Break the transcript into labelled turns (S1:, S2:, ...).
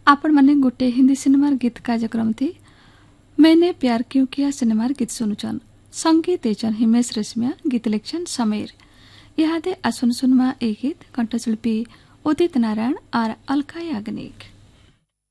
S1: आपण माने गोटे हिंदी सिनेमार गीत कार्यक्रम थी मैंने प्यार क्यों किया सिनेमार गीत सुनुचन। संगीत देचन हिमेश रेशमिया, गीत लिखछन समीर। इहादे आसुन सुनमा ए गीत कंठशिल्पी उदित नारायण और अलका याग्निक।